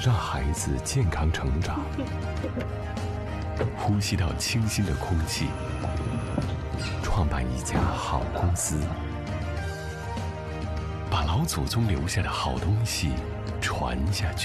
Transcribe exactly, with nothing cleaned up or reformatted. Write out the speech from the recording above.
让孩子健康成长，呼吸到清新的空气，创办一家好公司，把老祖宗留下的好东西传下去。